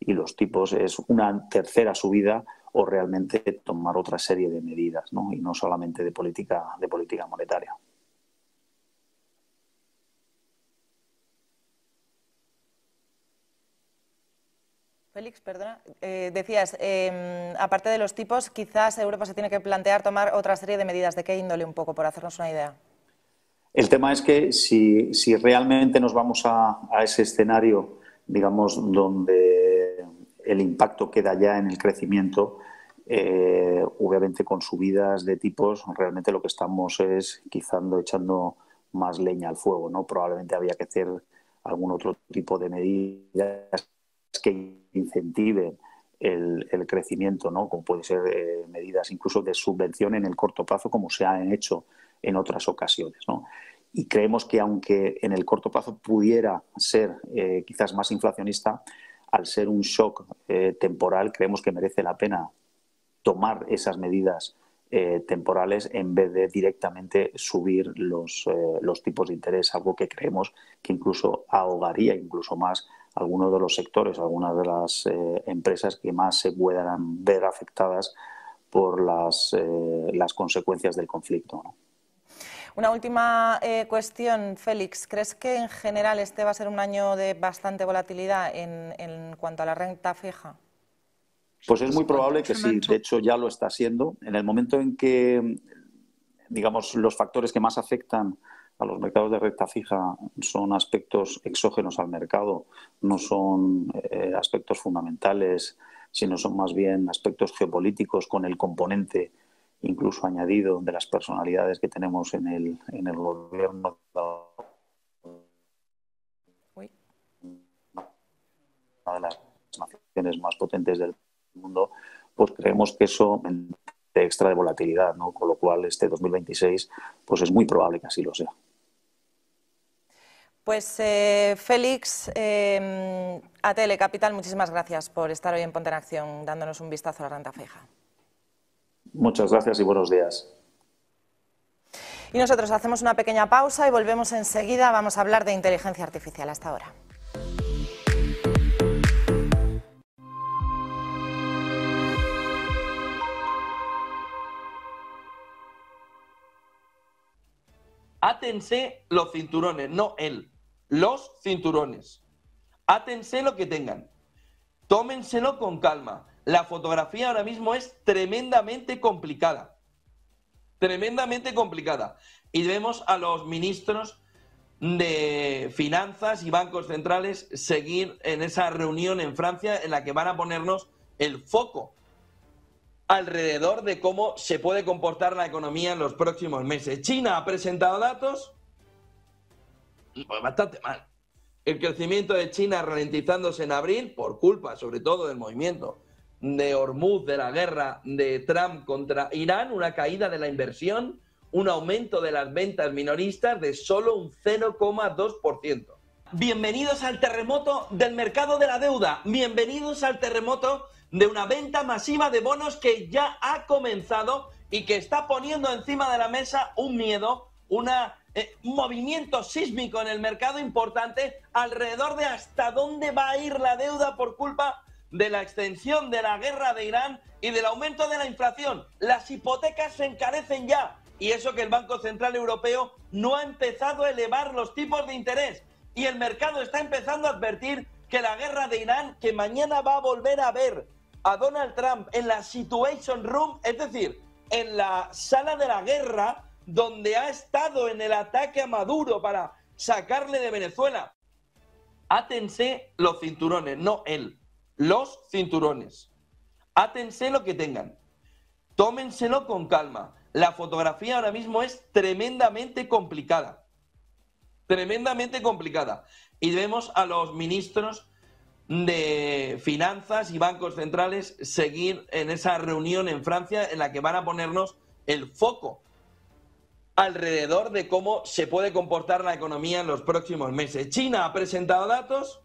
y los tipos es una tercera subida o realmente tomar otra serie de medidas, ¿no? Y no solamente de política monetaria. Félix, perdona, decías, aparte de los tipos, quizás Europa se tiene que plantear tomar otra serie de medidas. ¿De qué índole un poco, por hacernos una idea? El tema es que si realmente nos vamos a ese escenario, digamos, donde el impacto queda ya en el crecimiento, obviamente con subidas de tipos, realmente lo que estamos es quizá echando más leña al fuego, ¿no? Probablemente habría que hacer algún otro tipo de medidas que incentiven el crecimiento, ¿no? Como puede ser medidas incluso de subvención en el corto plazo, como se han hecho en otras ocasiones, ¿no? Y creemos que aunque en el corto plazo pudiera ser quizás más inflacionista, al ser un shock temporal, creemos que merece la pena tomar esas medidas temporales en vez de directamente subir los tipos de interés, algo que creemos que incluso ahogaría incluso más algunos de los sectores, algunas de las empresas que más se puedan ver afectadas por las consecuencias del conflicto, ¿no? Una última cuestión, Félix. ¿Crees que en general este va a ser un año de bastante volatilidad en cuanto a la renta fija? Pues es muy probable que sí, de hecho ya lo está siendo. En el momento en que, digamos, los factores que más afectan a los mercados de renta fija son aspectos exógenos al mercado, no son aspectos fundamentales, sino son más bien aspectos geopolíticos con el componente incluso añadido de las personalidades que tenemos en el gobierno una de las naciones más potentes del mundo, pues creemos que eso extra de volatilidad, ¿no? Con lo cual este 2026 pues es muy probable que así lo sea. Pues Félix, ATL Capital, muchísimas gracias por estar hoy en Ponte en Acción dándonos un vistazo a la renta fija. Muchas gracias y buenos días. Y nosotros hacemos una pequeña pausa y volvemos enseguida. Vamos a hablar de inteligencia artificial. Hasta ahora. Átense los cinturones, no él, los cinturones. Átense lo que tengan. Tómenselo con calma. La fotografía ahora mismo es tremendamente complicada. Tremendamente complicada. Y vemos a los ministros de finanzas y bancos centrales seguir en esa reunión en Francia en la que van a ponernos el foco alrededor de cómo se puede comportar la economía en los próximos meses. China ha presentado datos pues bastante mal. El crecimiento de China ralentizándose en abril por culpa sobre todo del movimiento de Hormuz, de la guerra de Trump contra Irán, una caída de la inversión, un aumento de las ventas minoristas de solo un 0,2%. Bienvenidos al terremoto del mercado de la deuda, bienvenidos al terremoto de una venta masiva de bonos que ya ha comenzado y que está poniendo encima de la mesa un miedo, un movimiento sísmico en el mercado importante alrededor de hasta dónde va a ir la deuda por culpa de la extensión de la guerra de Irán y del aumento de la inflación. Las hipotecas se encarecen ya y eso que el Banco Central Europeo no ha empezado a elevar los tipos de interés y el mercado está empezando a advertir que la guerra de Irán, que mañana va a volver a ver a Donald Trump en la Situation Room, es decir, en la sala de la guerra donde ha estado en el ataque a Maduro para sacarle de Venezuela. Átense los cinturones, no él, los cinturones. Átense lo que tengan. Tómenselo con calma. La fotografía ahora mismo es tremendamente complicada. Tremendamente complicada. Y vemos a los ministros de finanzas y bancos centrales seguir en esa reunión en Francia en la que van a ponernos el foco alrededor de cómo se puede comportar la economía en los próximos meses. China ha presentado datos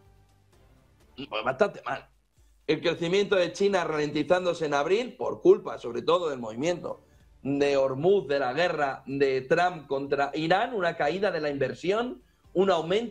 pues bastante mal. El crecimiento de China ralentizándose en abril por culpa sobre todo del movimiento de Hormuz, de la guerra de Trump contra Irán, una caída de la inversión, un aumento